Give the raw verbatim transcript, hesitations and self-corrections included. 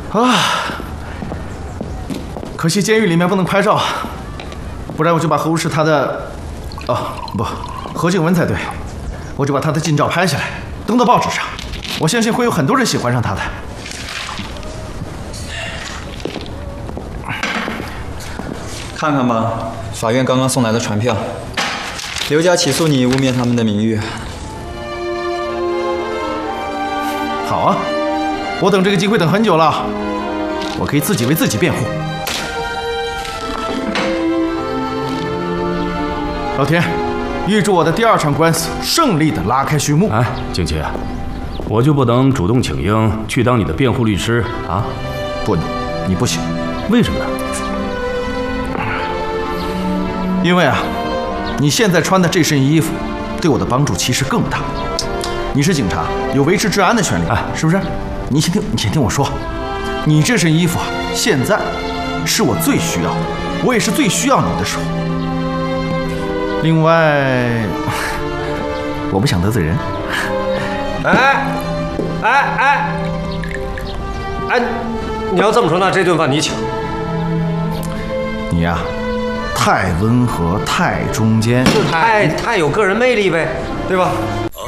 啊，可惜监狱里面不能拍照，不然我就把何无事他的，哦不，何静文才对，我就把他的近照拍下来，登到报纸上，我相信会有很多人喜欢上他的。 看看吧，法院刚刚送来的传票，刘家起诉你污蔑他们的名誉。 好啊，我等这个机会等很久了，我可以自己为自己辩护。老田，预祝我的第二场官司顺利的拉开序幕。 哎，景琦，我就不能主动请缨去当你的辩护律师啊？ 不，你不行。 为什么呢？ 因为啊，你现在穿的这身衣服，对我的帮助其实更大。你是警察，有维持治安的权利，哎，是不是？你先听，你先听我说，你这身衣服啊，现在是我最需要的，我也是最需要你的时候。另外，我不想得罪人。 哎，哎哎哎，你要这么说，那这顿饭你请。 你呀、啊，太温和，太中间， 太太有个人魅力呗，对吧？